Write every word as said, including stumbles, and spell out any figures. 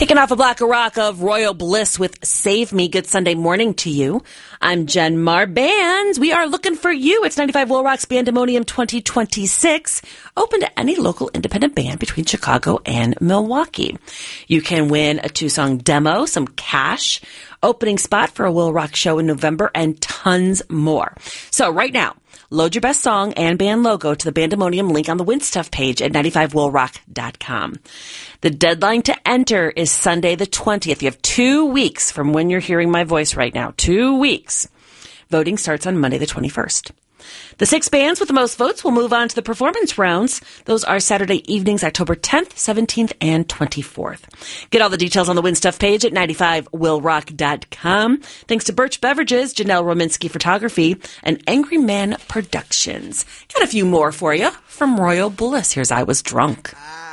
Kicking off a block of rock of Royal Bliss with Save Me. Good Sunday morning to you. I'm Jen Mar. Bands, we are looking for you. It's ninety-five Will Rock's Bandemonium twenty twenty-six. Open to any local independent band between Chicago and Milwaukee. You can win a two-song demo, some cash, opening spot for a Will Rock show in November, and tons more. So right now, load your best song and band logo to the Bandemonium link on the Win Stuff page at ninety-five will rock dot com. The deadline to enter is Sunday the twentieth. You have two weeks from when you're hearing my voice right now. Two weeks. Voting starts on Monday the twenty-first. The six bands with the most votes will move on to the performance rounds. Those are Saturday evenings, October tenth, seventeenth, and twenty-fourth. Get all the details on the Win Stuff page at ninety-five will rock dot com. Thanks to Birch Beverages, Janelle Rominski Photography, and Angry Man Productions. Got a few more for you from Royal Bliss. Here's I Was Drunk.